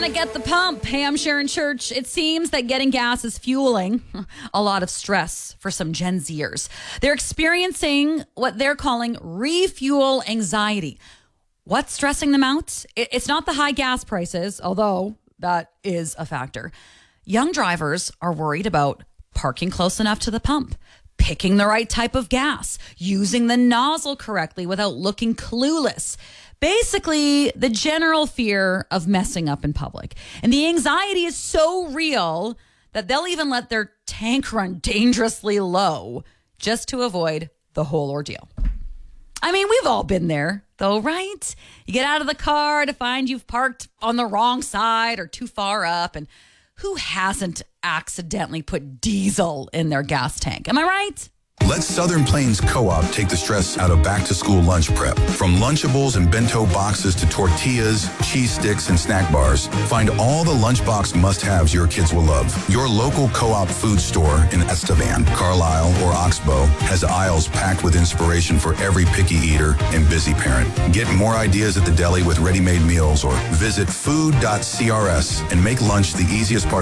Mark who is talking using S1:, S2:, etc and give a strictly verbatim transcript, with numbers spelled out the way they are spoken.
S1: Panic at the pump. Hey, I'm Sharon Church. It seems that getting gas is fueling a lot of stress for some Gen Zers. They're experiencing what they're calling refuel anxiety. What's stressing them out? It's not the high gas prices, although that is a factor. Young drivers are worried about parking close enough to the pump, picking the right type of gas, using the nozzle correctly without looking clueless. Basically, the general fear of messing up in public. And the anxiety is so real that they'll even let their tank run dangerously low just to avoid the whole ordeal. I mean, we've all been there, though, right? You get out of the car to find you've parked on the wrong side or too far up, and who hasn't accidentally put diesel in their gas tank? Am I right?
S2: Let Southern Plains Co-op take the stress out of back-to-school lunch prep. From Lunchables and bento boxes to tortillas, cheese sticks, and snack bars, find all the lunchbox must-haves your kids will love. Your local Co-op food store in Estevan, Carlisle, or Oxbow has aisles packed with inspiration for every picky eater and busy parent. Get more ideas at the deli with ready-made meals or visit food dot c r s and make lunch the easiest part